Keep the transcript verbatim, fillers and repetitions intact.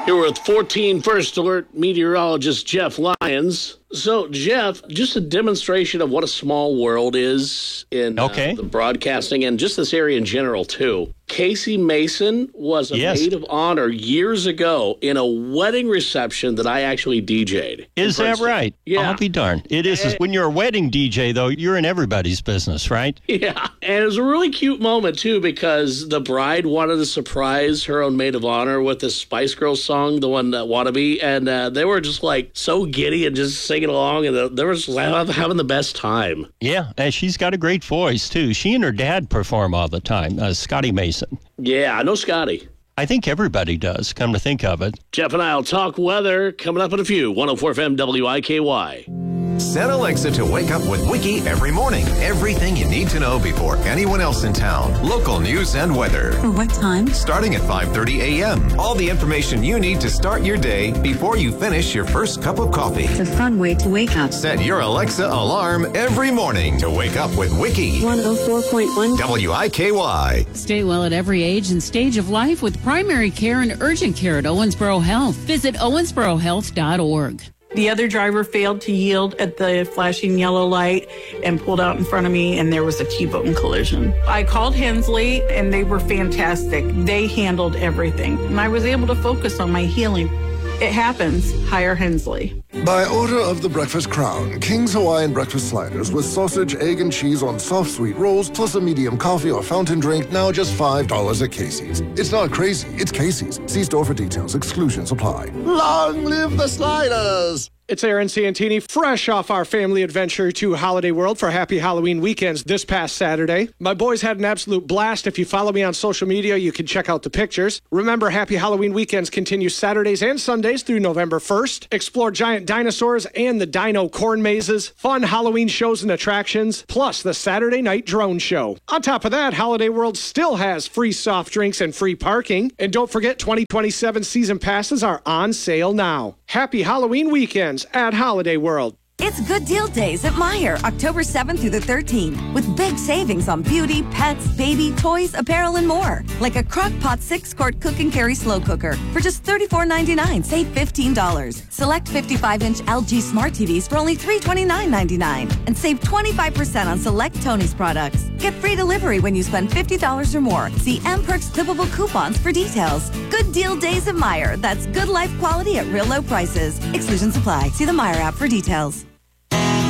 Here with fourteen First Alert meteorologist Jeff Lyons. So, Jeff, just a demonstration of what a small world is in okay. uh, the broadcasting and just this area in general, too. Casey Mason was a yes. maid of honor years ago in a wedding reception that I actually D J'd. Is that right? Yeah. I'll be darned. It is. And, when you're a wedding D J, though, you're in everybody's business, right? Yeah. And it was a really cute moment, too, because the bride wanted to surprise her own maid of honor with this Spice Girls song, the one that Wannabe, and uh, they were just, like, so giddy and just singing along, and they were just having the best time. Yeah, and she's got a great voice, too. She and her dad perform all the time, uh, Scotty Mason. Yeah, I know Scotty. I think everybody does, come to think of it. Jeff and I will talk weather coming up in a few. one oh four F M W I K Y. Set Alexa to wake up with Wiki every morning. Everything you need to know before anyone else in town. Local news and weather. What time? Starting at five thirty a.m. All the information you need to start your day before you finish your first cup of coffee. It's a fun way to wake up. Set your Alexa alarm every morning to wake up with Wiki. one oh four point one W I K Y. Stay well at every age and stage of life with primary care and urgent care at Owensboro Health. Visit owensboro health dot org. The other driver failed to yield at the flashing yellow light and pulled out in front of me, and there was a T-bone collision. I called Hensley, and they were fantastic. They handled everything, and I was able to focus on my healing. It happens. Hire Hensley. By order of the Breakfast Crown, King's Hawaiian Breakfast Sliders with sausage, egg, and cheese on soft sweet rolls, plus a medium coffee or fountain drink, now just five dollars at Casey's. It's not crazy, it's Casey's. See store for details. Exclusions apply. Long live the sliders! It's Aaron Santini, fresh off our family adventure to Holiday World for Happy Halloween weekends this past Saturday. My boys had an absolute blast. If you follow me on social media, you can check out the pictures. Remember, Happy Halloween weekends continue Saturdays and Sundays through November first. Explore giant dinosaurs and the dino corn mazes, fun Halloween shows and attractions, plus the Saturday night drone show. On top of that, Holiday World still has free soft drinks and free parking. And don't forget, twenty twenty-seven season passes are on sale now. Happy Halloween weekends at Holiday World. It's Good Deal Days at Meijer, October seventh through the thirteenth, with big savings on beauty, pets, baby, toys, apparel, and more. Like a Crock-Pot six-quart cook and carry slow cooker for just thirty-four ninety-nine, save fifteen dollars. Select fifty-five inch L G Smart T Vs for only three twenty-nine ninety-nine, and save twenty-five percent on select Tony's products. Get free delivery when you spend fifty dollars or more. See M Perks clippable coupons for details. Good Deal Days at Meijer. That's good life quality at real low prices. Exclusions apply. See the Meijer app for details.